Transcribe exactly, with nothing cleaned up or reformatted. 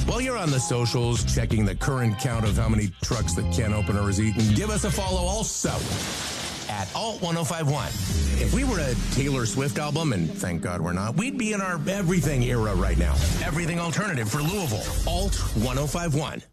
While you're on the socials, checking the current count of how many trucks that Ken Opener has eaten, give us a follow also at Alt one oh five one. If we were a Taylor Swift album, and thank God we're not, we'd be in our everything era right now. Everything alternative for Louisville. Alt one oh five one.